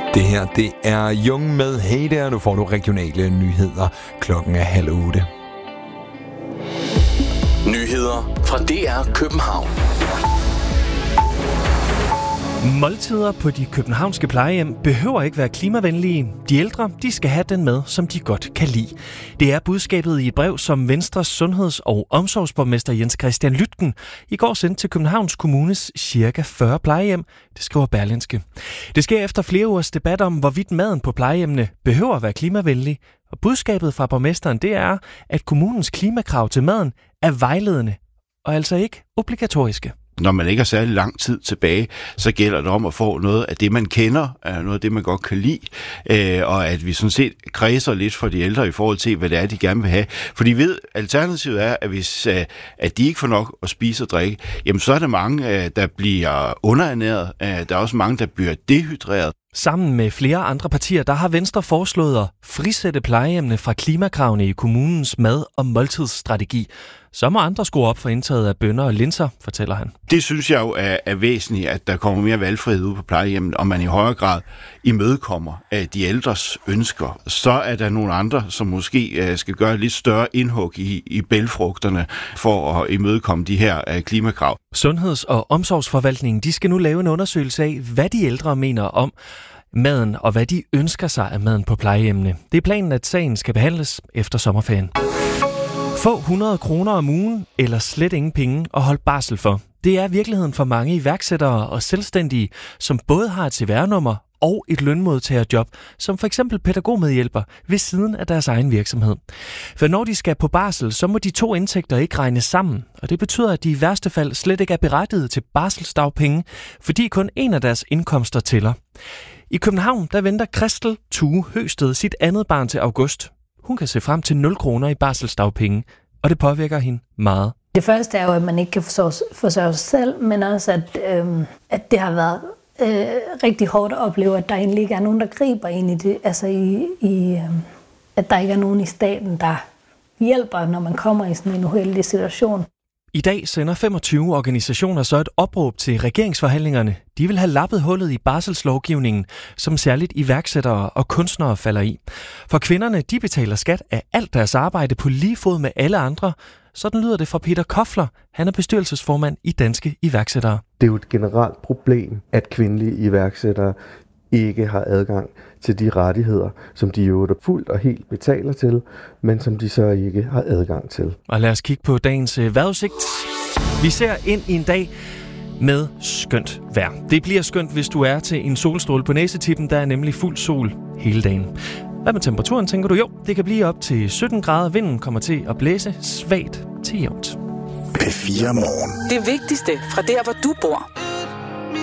Det her, det er Jung med Hey Der. Nu får du regionale nyheder. Klokken er 7:30. Nyheder fra DR København. Måltider på de københavnske plejehjem behøver ikke være klimavenlige. De ældre, de skal have den mad, som de godt kan lide. Det er budskabet i et brev, som Venstres sundheds- og omsorgsborgmester Jens Christian Lytken i går sendte til Københavns Kommunes ca. 40 plejehjem. Det skriver Berlingske. Det sker efter flere ugers debat om, hvorvidt maden på plejehjemmene behøver at være klimavenlig. Og budskabet fra borgmesteren, det er, at kommunens klimakrav til maden er vejledende og altså ikke obligatoriske. Når man ikke har særlig lang tid tilbage, så gælder det om at få noget af det, man kender, noget af det, man godt kan lide, og at vi sådan set kredser lidt for de ældre i forhold til, hvad det er, de gerne vil have. For de ved, alternativet er, at hvis at de ikke får nok at spise og drikke, jamen så er der mange, der bliver underernæret. Der er også mange, der bliver dehydreret. Sammen med flere andre partier, der har Venstre foreslået at frisætte plejehjemmene fra klimakravene i kommunens mad- og måltidsstrategi. Så må andre skrue op for indtaget af bønner og linser, fortæller han. Det synes jeg jo er væsentligt, at der kommer mere valgfrihed ud på plejehjemmet, og man i højere grad imødekommer de ældres ønsker. Så er der nogle andre, som måske skal gøre lidt større indhug i bælgfrugterne for at imødekomme de her klimakrav. Sundheds- og omsorgsforvaltningen, de skal nu lave en undersøgelse af, hvad de ældre mener om maden, og hvad de ønsker sig af maden på plejehjemmene. Det er planen, at sagen skal behandles efter sommerferien. Få 100 kroner om ugen, eller slet ingen penge at holde barsel for. Det er virkeligheden for mange iværksættere og selvstændige, som både har et CVR-nummer og et lønmodtagerjob, som for eksempel pædagogmedhjælper ved siden af deres egen virksomhed. For når de skal på barsel, så må de to indtægter ikke regnes sammen, og det betyder, at de i værste fald slet ikke er berettiget til barselsdagpenge, fordi kun en af deres indkomster tæller. I København, der venter Christel Tue Høsted sit andet barn til august. Hun kan se frem til 0 kroner i barselsdagpenge, og det påvirker hende meget. Det første er jo, at man ikke kan forsørge sig selv, men også, at det har været rigtig hårdt at opleve, at der egentlig ikke er nogen, der griber ind i det. Altså at der ikke er nogen i staten, der hjælper, når man kommer i sådan en uheldig situation. I dag sender 25 organisationer så et opråb til regeringsforhandlingerne. De vil have lappet hullet i barselslovgivningen, som særligt iværksættere og kunstnere falder i. For kvinderne, de betaler skat af alt deres arbejde på lige fod med alle andre. Sådan lyder det fra Peter Kofler. Han er bestyrelsesformand i Danske Iværksættere. Det er jo et generelt problem, at kvindelige iværksættere ikke har adgang til de rettigheder, som de jo fuldt og helt betaler til, men som de så ikke har adgang til. Og lad os kigge på dagens vejrudsigt. Vi ser ind i en dag med skønt vejr. Det bliver skønt, hvis du er til en solstråle på næsetippen. Der er nemlig fuld sol hele dagen. Hvad med temperaturen, tænker du? Jo, det kan blive op til 17 grader. Vinden kommer til at blæse svagt til jævnt. P4 Morgen. Det vigtigste fra der, hvor du bor.